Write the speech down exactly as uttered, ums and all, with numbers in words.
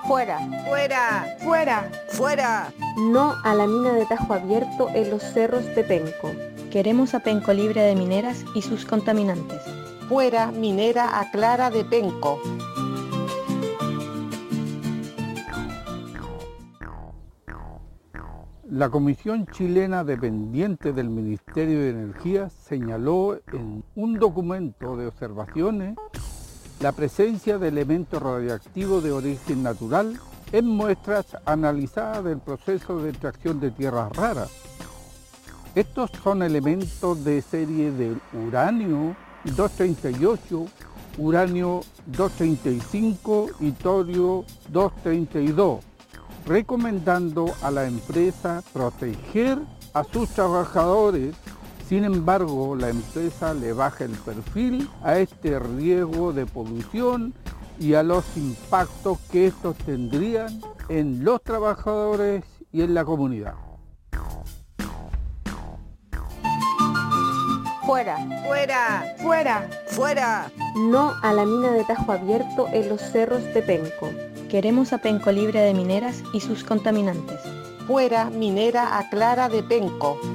Fuera. Fuera. Fuera. Fuera. No a la mina de Tajo Abierto en los cerros de Penco. Queremos a Penco libre de mineras y sus contaminantes. Fuera minera a Clara de Penco. La Comisión Chilena dependiente del Ministerio de Energía señaló en un documento de observaciones la presencia de elementos radioactivos de origen natural en muestras analizadas del proceso de extracción de tierras raras. Estos son elementos de serie de uranio doscientos treinta y ocho, uranio doscientos treinta y cinco y torio doscientos treinta y dos, recomendando a la empresa proteger a sus trabajadores. Sin embargo, la empresa le baja el perfil a este riesgo de polución y a los impactos que estos tendrían en los trabajadores y en la comunidad. Fuera. Fuera. Fuera. Fuera. No a la mina de Tajo Abierto en los cerros de Penco. Queremos a Penco libre de mineras y sus contaminantes. Fuera minera a Clara de Penco.